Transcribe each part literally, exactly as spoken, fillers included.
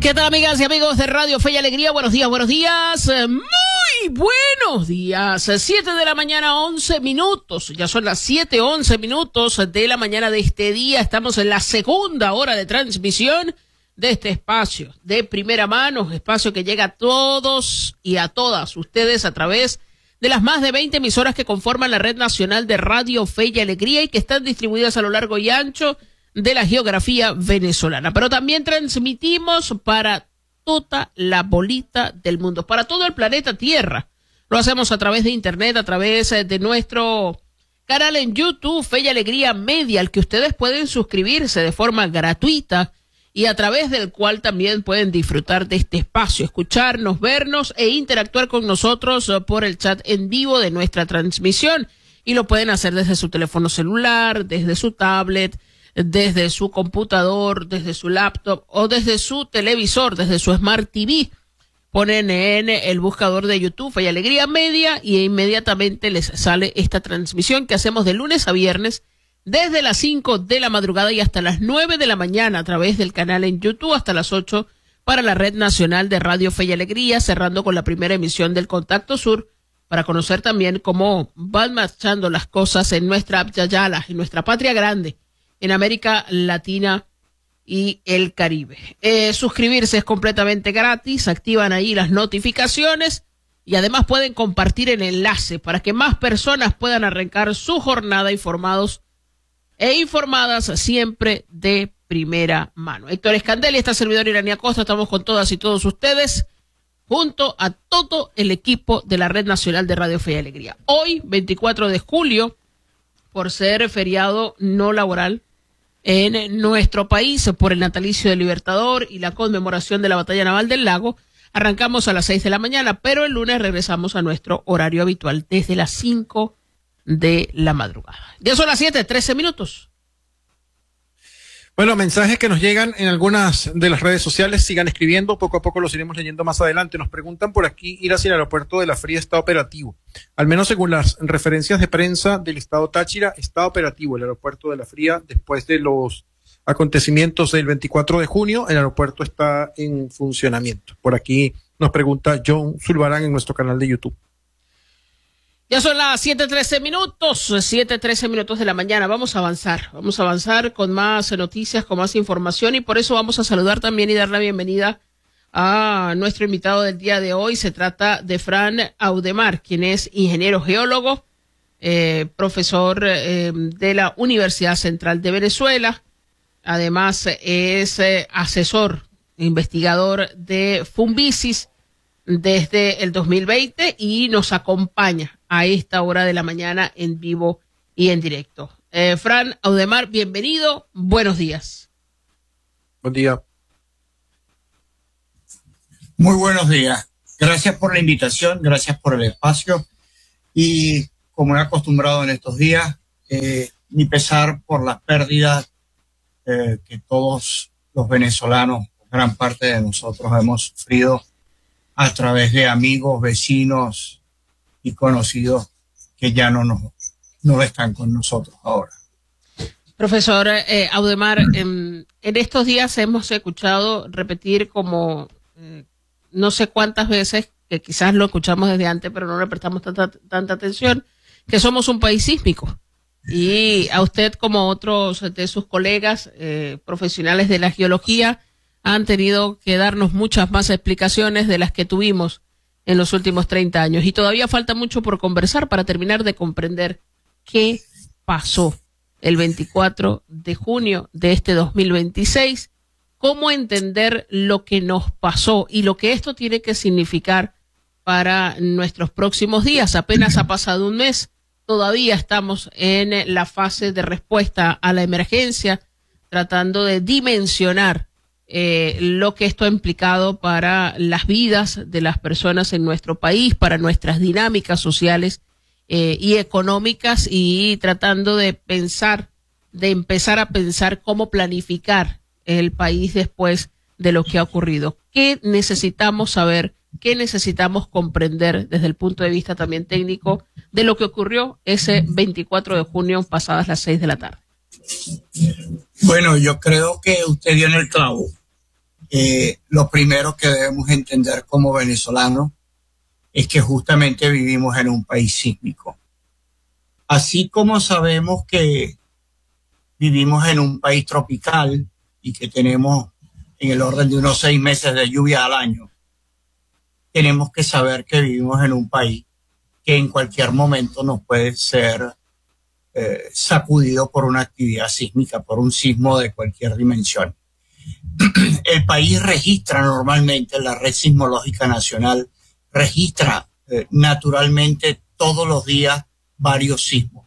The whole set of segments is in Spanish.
¿Qué tal, amigas y amigos de Radio Fe y Alegría? Buenos días, buenos días, muy buenos días. Siete de la mañana, once minutos. Ya son las siete, once minutos de la mañana de este día. Estamos en la segunda hora de transmisión de este espacio de primera mano, espacio que llega a todos y a todas ustedes a través de las más de veinte emisoras que conforman la red nacional de Radio Fe y Alegría y que están distribuidas a lo largo y ancho de la geografía venezolana. Pero también transmitimos para toda la bolita del mundo, para todo el planeta Tierra. Lo hacemos a través de internet, a través de nuestro canal en YouTube, Fe y Alegría Media, al que ustedes pueden suscribirse de forma gratuita y a través del cual también pueden disfrutar de este espacio, escucharnos, vernos e interactuar con nosotros por el chat en vivo de nuestra transmisión. Y lo pueden hacer desde su teléfono celular, desde su tablet, desde su computador, desde su laptop o desde su televisor, desde su Smart T V. Ponen en el buscador de YouTube Fe y Alegría Media y inmediatamente les sale esta transmisión que hacemos de lunes a viernes desde las cinco de la madrugada y hasta las nueve de la mañana a través del canal en YouTube, hasta las ocho para la red nacional de Radio Fe y Alegría, cerrando con la primera emisión del Contacto Sur para conocer también cómo van marchando las cosas en nuestra Abya-Yala, en nuestra patria grande, en América Latina y el Caribe. Eh, suscribirse es completamente gratis, activan ahí las notificaciones y además pueden compartir el enlace para que más personas puedan arrancar su jornada informados e informadas siempre de primera mano. Héctor Escandel y esta servidora Irania Costa, estamos con todas y todos ustedes junto a todo el equipo de la Red Nacional de Radio Fe y Alegría. Hoy, veinticuatro de julio, por ser feriado no laboral en nuestro país por el natalicio del Libertador y la conmemoración de la Batalla Naval del Lago, arrancamos a las seis de la mañana, pero el lunes regresamos a nuestro horario habitual desde las cinco de la madrugada. Ya son las siete, trece minutos. Bueno, mensajes que nos llegan en algunas de las redes sociales, sigan escribiendo, poco a poco los iremos leyendo más adelante. Nos preguntan por aquí, ir hacia el aeropuerto de La Fría está operativo. Al menos según las referencias de prensa del estado Táchira, está operativo el aeropuerto de La Fría después de los acontecimientos del veinticuatro de junio. El aeropuerto está en funcionamiento. Por aquí nos pregunta John Zulbarán en nuestro canal de YouTube. Ya son las siete trece minutos, siete trece minutos de la mañana. Vamos a avanzar, vamos a avanzar con más noticias, con más información y por eso vamos a saludar también y dar la bienvenida a nuestro invitado del día de hoy. Se trata de Fran Audemar, quien es ingeniero geólogo, eh, profesor eh, de la Universidad Central de Venezuela. Además es eh, asesor, investigador de Fumbisis desde el dos mil veinte y nos acompaña a esta hora de la mañana en vivo y en directo. Eh, Fran Audemar, bienvenido, buenos días. Buen día. Muy buenos días. Gracias por la invitación, gracias por el espacio y como he acostumbrado en estos días, eh, mi pesar por las pérdidas eh, que todos los venezolanos, gran parte de nosotros hemos sufrido a través de amigos, vecinos y conocidos que ya no, nos, no están con nosotros ahora. Profesor eh, Audemar, en, en estos días hemos escuchado repetir como eh, no sé cuántas veces, que quizás lo escuchamos desde antes, pero no le prestamos tanta, tanta atención, que somos un país sísmico. Y a usted, como otros de sus colegas eh, profesionales de la geología, han tenido que darnos muchas más explicaciones de las que tuvimos en los últimos treinta años. Y todavía falta mucho por conversar para terminar de comprender qué pasó el veinticuatro de junio de este dos mil veintiséis, cómo entender lo que nos pasó y lo que esto tiene que significar para nuestros próximos días. Apenas ha pasado un mes, todavía estamos en la fase de respuesta a la emergencia, tratando de dimensionar Eh, lo que esto ha implicado para las vidas de las personas en nuestro país, para nuestras dinámicas sociales eh, y económicas, y tratando de pensar, de empezar a pensar cómo planificar el país después de lo que ha ocurrido. ¿Qué necesitamos saber? ¿Qué necesitamos comprender desde el punto de vista también técnico de lo que ocurrió ese veinticuatro de junio pasadas las seis de la tarde? Bueno, yo creo que usted dio en el clavo. eh, lo primero que debemos entender como venezolanos es que justamente vivimos en un país sísmico. Así como sabemos que vivimos en un país tropical y que tenemos en el orden de unos seis meses de lluvia al año, tenemos que saber que vivimos en un país que en cualquier momento nos puede ser eh, sacudido por una actividad sísmica, por un sismo de cualquier dimensión. El país registra normalmente, la Red Sismológica Nacional registra eh, naturalmente todos los días varios sismos.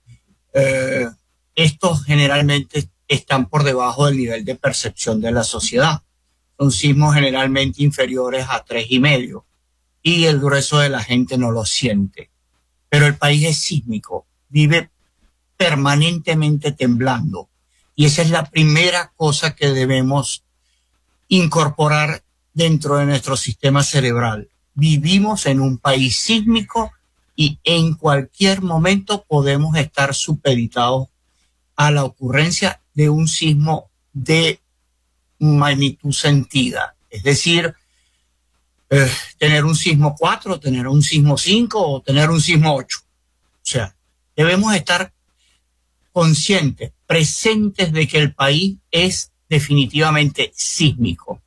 Eh, estos generalmente están por debajo del nivel de percepción de la sociedad. Son sismos generalmente inferiores a tres y medio y el grueso de la gente no lo siente. Pero el país es sísmico, vive permanentemente temblando y esa es la primera cosa que debemos incorporar dentro de nuestro sistema cerebral. Vivimos en un país sísmico y en cualquier momento podemos estar supeditados a la ocurrencia de un sismo de magnitud sentida. Es decir, eh, tener un sismo cuatro, tener un sismo cinco o tener un sismo ocho. O sea, debemos estar conscientes, presentes de que el país es definitivamente sísmico.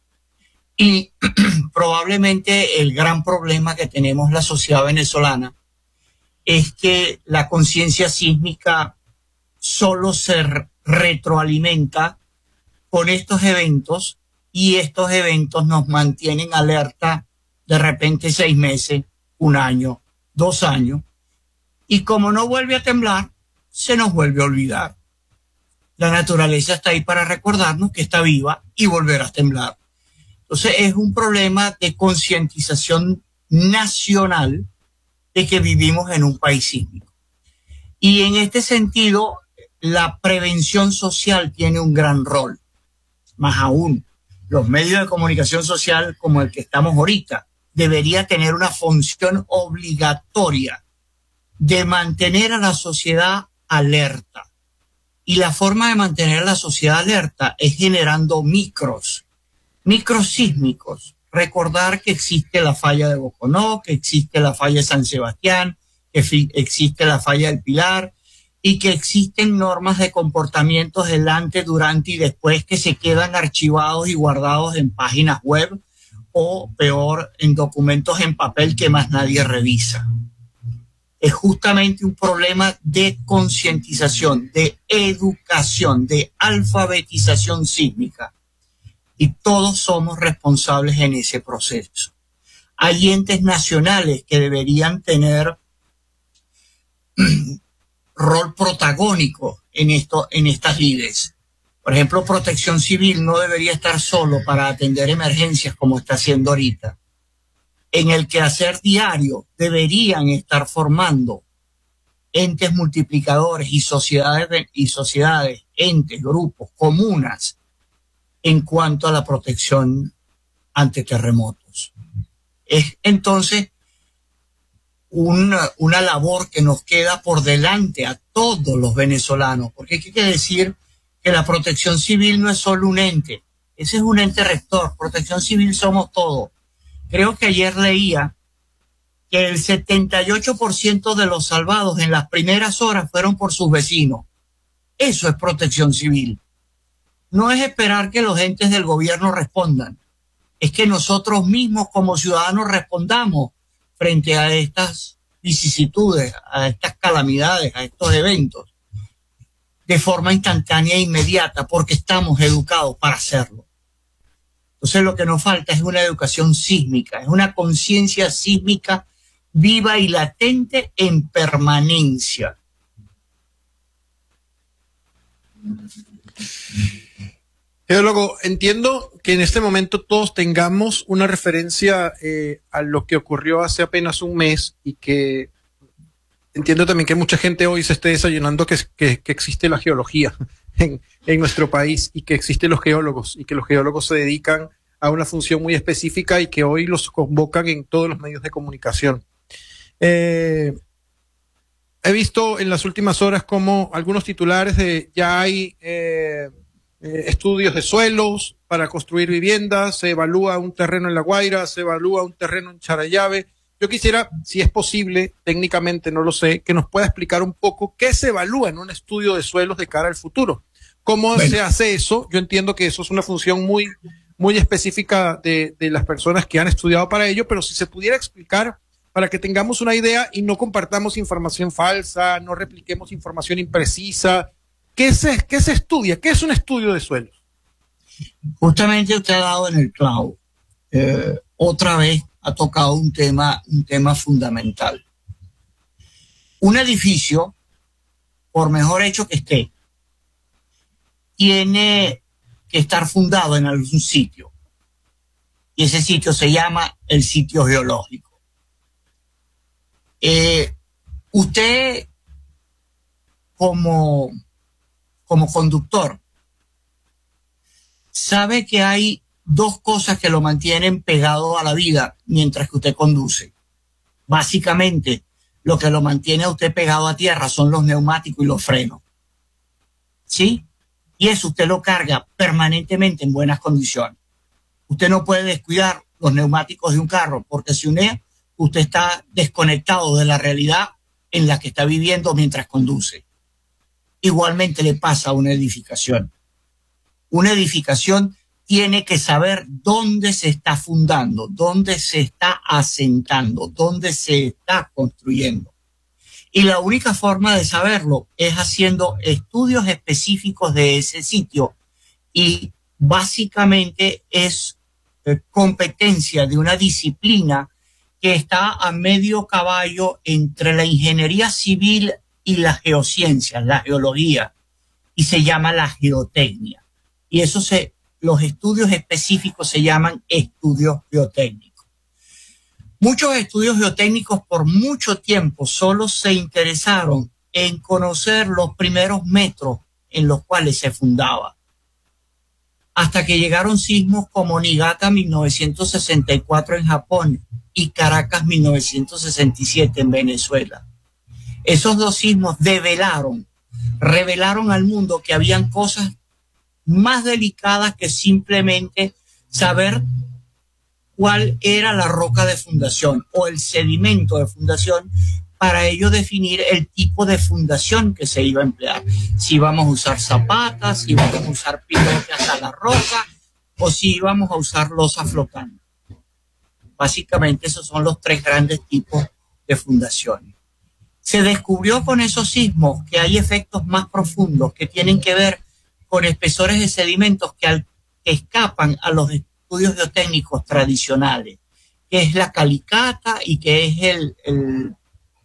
Y probablemente el gran problema que tenemos la sociedad venezolana es que la conciencia sísmica solo se retroalimenta con estos eventos y estos eventos nos mantienen alerta de repente seis meses, un año, dos años y como no vuelve a temblar, se nos vuelve a olvidar. La naturaleza está ahí para recordarnos que está viva y volverá a temblar. Entonces es un problema de concientización nacional de que vivimos en un país sísmico. Y en este sentido, la prevención social tiene un gran rol. Más aún, los medios de comunicación social como el que estamos ahorita debería tener una función obligatoria de mantener a la sociedad alerta. Y la forma de mantener a la sociedad alerta es generando micros, micros sísmicos. Recordar que existe la falla de Boconó, que existe la falla de San Sebastián, que existe la falla del Pilar y que existen normas de comportamientos delante, durante y después que se quedan archivados y guardados en páginas web o peor, en documentos en papel que más nadie revisa. Es justamente un problema de concientización, de educación, de alfabetización sísmica. Y todos somos responsables en ese proceso. Hay entes nacionales que deberían tener rol protagónico en, esto, en estas lides. Por ejemplo, Protección Civil no debería estar solo para atender emergencias como está haciendo ahorita. En el quehacer diario deberían estar formando entes multiplicadores y sociedades, y sociedades, entes, grupos, comunas, en cuanto a la protección ante terremotos. Es entonces una, una labor que nos queda por delante a todos los venezolanos, porque hay que decir que la protección civil no es solo un ente, ese es un ente rector, protección civil somos todos. Creo que ayer leía que el setenta y ocho por ciento de los salvados en las primeras horas fueron por sus vecinos. Eso es protección civil. No es esperar que los entes del gobierno respondan, es que nosotros mismos como ciudadanos respondamos frente a estas vicisitudes, a estas calamidades, a estos eventos, de forma instantánea e inmediata, porque estamos educados para hacerlo. Entonces lo que nos falta es una educación sísmica, es una conciencia sísmica viva y latente en permanencia. Geólogo, entiendo que en este momento todos tengamos una referencia eh, a lo que ocurrió hace apenas un mes y que entiendo también que mucha gente hoy se esté desayunando que, que, que existe la geología en, en nuestro país y que existen los geólogos y que los geólogos se dedican a una función muy específica y que hoy los convocan en todos los medios de comunicación. Eh, he visto en las últimas horas como algunos titulares de ya hay... Eh, eh, estudios de suelos para construir viviendas, se evalúa un terreno en La Guaira, se evalúa un terreno en Charallave. Yo quisiera, si es posible, técnicamente no lo sé, que nos pueda explicar un poco qué se evalúa en un estudio de suelos de cara al futuro. ¿Cómo bueno. se hace eso? Yo entiendo que eso es una función muy, muy específica de, de las personas que han estudiado para ello, pero si se pudiera explicar para que tengamos una idea y no compartamos información falsa, no repliquemos información imprecisa. ¿Qué se, qué se estudia? ¿Qué es un estudio de suelos? Justamente usted ha dado en el clavo. Eh, otra vez ha tocado un tema, un tema fundamental. Un edificio, por mejor hecho que esté, tiene que estar fundado en algún sitio. Y ese sitio se llama el sitio geológico. Eh, usted, como, como conductor, sabe que hay dos cosas que lo mantienen pegado a la vida mientras que usted conduce. Básicamente, lo que lo mantiene a usted pegado a tierra son los neumáticos y los frenos. ¿Sí? Y eso usted lo carga permanentemente en buenas condiciones. Usted no puede descuidar los neumáticos de un carro, porque si une, usted está desconectado de la realidad en la que está viviendo mientras conduce. Igualmente le pasa a una edificación. Una edificación tiene que saber dónde se está fundando, dónde se está asentando, dónde se está construyendo. Y la única forma de saberlo es haciendo estudios específicos de ese sitio, y básicamente es eh, competencia de una disciplina que está a medio caballo entre la ingeniería civil y las geociencias, la geología, y se llama la geotecnia. Y eso se los estudios específicos se llaman estudios geotécnicos. Muchos estudios geotécnicos por mucho tiempo solo se interesaron en conocer los primeros metros en los cuales se fundaba. Hasta que llegaron sismos como Niigata mil novecientos sesenta y cuatro en Japón y Caracas mil novecientos sesenta y siete en Venezuela. Esos dos sismos develaron, revelaron al mundo que habían cosas más delicadas que simplemente saber cuál era la roca de fundación o el sedimento de fundación, para ello definir el tipo de fundación que se iba a emplear. Si íbamos a usar zapatas, si íbamos a usar pilote hasta la roca, o si íbamos a usar losa flotante. Básicamente esos son los tres grandes tipos de fundaciones. Se descubrió con esos sismos que hay efectos más profundos que tienen que ver con espesores de sedimentos que, al, que escapan a los estudios geotécnicos tradicionales, que es la calicata y que es el, el,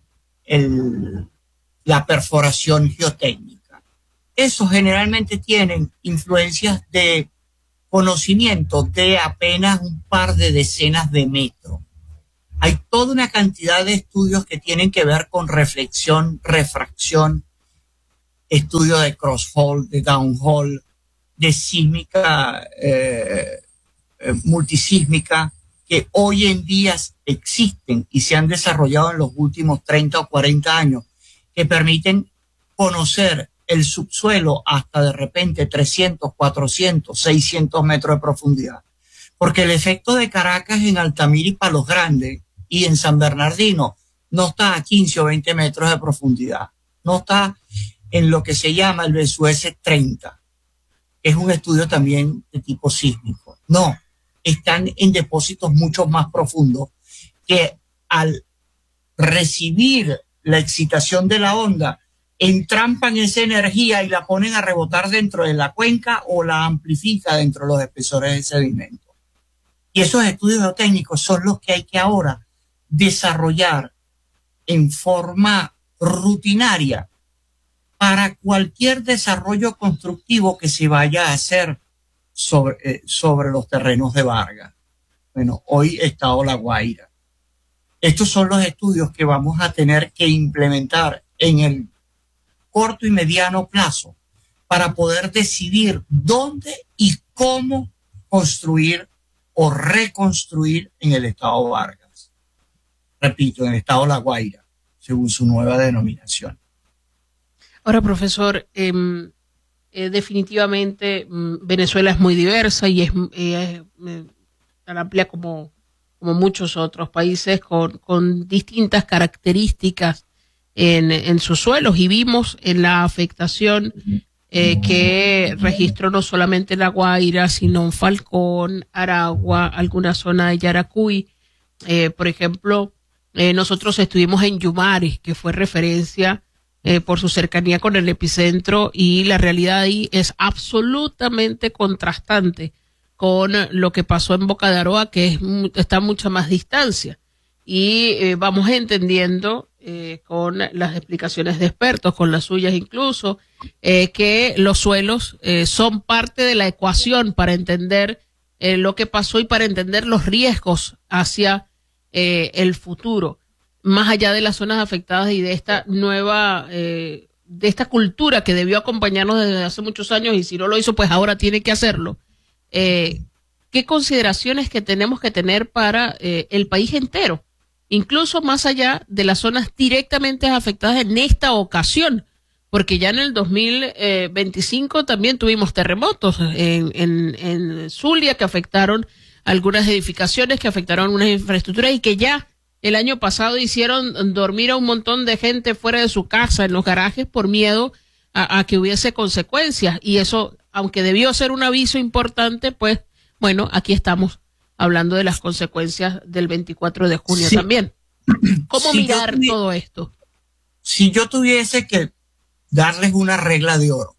el, la perforación geotécnica. Esos generalmente tienen influencias de conocimiento de apenas un par de decenas de metros. Hay toda una cantidad de estudios que tienen que ver con reflexión, refracción, estudio de crosshole, de downhole, de sísmica, eh, eh, multisísmica, que hoy en día existen y se han desarrollado en los últimos treinta o cuarenta años, que permiten conocer el subsuelo hasta de repente trescientos, cuatrocientos, seiscientos metros de profundidad. Porque el efecto de Caracas en Altamira y Palos Grandes y en San Bernardino no está a quince o veinte metros de profundidad, no está en lo que se llama el B S U S treinta, que es un estudio también de tipo sísmico. No, están en depósitos mucho más profundos que al recibir la excitación de la onda entrampan esa energía y la ponen a rebotar dentro de la cuenca o la amplifica dentro de los espesores de sedimento. Y esos estudios geotécnicos son los que hay que ahora desarrollar en forma rutinaria para cualquier desarrollo constructivo que se vaya a hacer sobre, eh, sobre los terrenos de Vargas. Bueno, hoy Estado La Guaira. Estos son los estudios que vamos a tener que implementar en el corto y mediano plazo para poder decidir dónde y cómo construir o reconstruir en el Estado Vargas. Repito, en el Estado La Guaira, según su nueva denominación. Ahora, profesor, eh, eh, definitivamente mm, Venezuela es muy diversa y es eh, eh, tan amplia como, como muchos otros países con, con distintas características en, en sus suelos, y vimos en la afectación eh, que registró no solamente La Guaira, sino en Falcón, Aragua, alguna zona de Yaracuy. Eh, por ejemplo, eh, nosotros estuvimos en Yumare, que fue referencia eh, por su cercanía con el epicentro, y la realidad ahí es absolutamente contrastante con lo que pasó en Boca de Aroa, que es, está a mucha más distancia. Y eh, vamos entendiendo eh, con las explicaciones de expertos, con las suyas incluso, eh, que los suelos eh, son parte de la ecuación para entender eh, lo que pasó y para entender los riesgos hacia eh, el futuro, más allá de las zonas afectadas y de esta nueva, eh, de esta cultura que debió acompañarnos desde hace muchos años, y si no lo hizo, pues ahora tiene que hacerlo. Eh, ¿Qué consideraciones que tenemos que tener para eh, el país entero? Incluso más allá de las zonas directamente afectadas en esta ocasión, porque ya en el dos mil veinticinco también tuvimos terremotos en, en, en Zulia que afectaron algunas edificaciones, que afectaron unas infraestructuras, y que ya el año pasado hicieron dormir a un montón de gente fuera de su casa, en los garajes, por miedo a, a que hubiese consecuencias. Y eso, aunque debió ser un aviso importante, pues bueno, aquí estamos hablando de las consecuencias del veinticuatro de junio sí. también. ¿Cómo si mirar todo esto? Si yo tuviese que darles una regla de oro,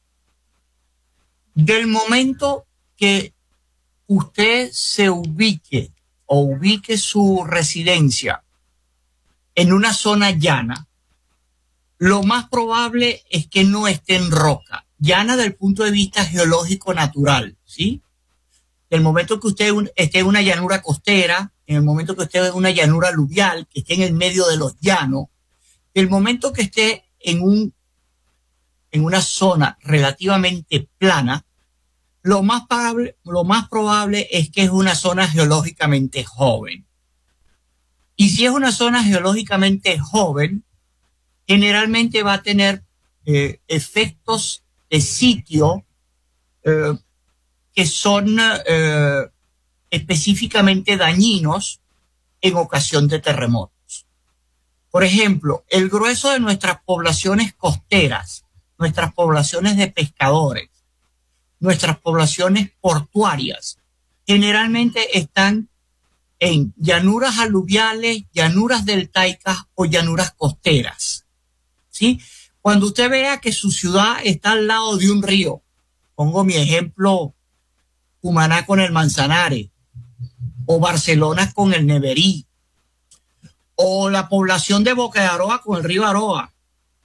del momento que usted se ubique o ubique su residencia en una zona llana, lo más probable es que no esté en roca, llana desde el punto de vista geológico natural, ¿sí? En el momento que usted esté en una llanura costera, en el momento que esté en una llanura aluvial, que esté en el medio de los llanos, el momento que esté en un en una zona relativamente plana, lo más probable, lo más probable es que es una zona geológicamente joven. Y si es una zona geológicamente joven, generalmente va a tener eh, efectos de sitio eh, que son eh, específicamente dañinos en ocasión de terremotos. Por ejemplo, el grueso de nuestras poblaciones costeras, nuestras poblaciones de pescadores, nuestras poblaciones portuarias, generalmente están en llanuras aluviales, llanuras deltaicas o llanuras costeras, ¿sí? Cuando usted vea que su ciudad está al lado de un río, pongo mi ejemplo, Cumaná con el Manzanares, o Barcelona con el Neverí, o la población de Boca de Aroa con el río Aroa,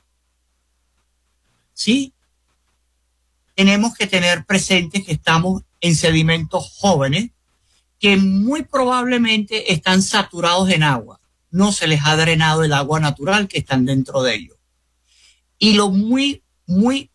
¿sí? Tenemos que tener presente que estamos en sedimentos jóvenes que muy probablemente están saturados en agua. No se les ha drenado el agua natural que están dentro de ellos. Y lo muy, muy